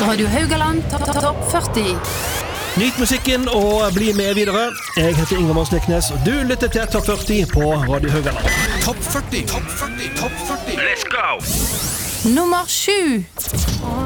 Radio Haugaland Topp 40. Nyt musikken og bli med videre. Jeg heter Ingemar Monsniknes, og du lytter til Topp 40 på Radio Haugaland. Topp 40, Topp 40, Topp 40. Let's go! Nummer 7.